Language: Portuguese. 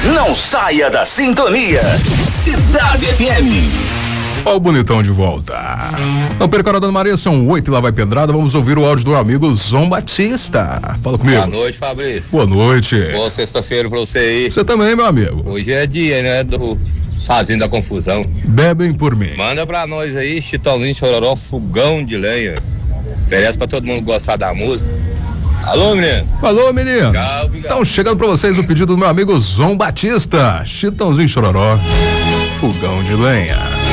Não saia da sintonia. Cidade FM. Ó o bonitão de volta. Não perca a hora, Dona Maria, são 8 e lá vai pedrada. Vamos ouvir o áudio do amigo Zon Batista. Fala comigo. Boa noite, Fabrício. Boa noite. Boa sexta-feira pra você aí. Você também, meu amigo. Hoje é dia, né, do Sozinho da Confusão. Bebem por mim. Manda pra nós aí, Chitãozinho Chororó, Fogão de Lenha. Oferece pra todo mundo gostar da música. Alô, menino. Falou, menino. Tchau, obrigado. Então, chegando pra vocês o pedido do meu amigo Zon Batista. Chitãozinho Chororó, Fogão de Lenha.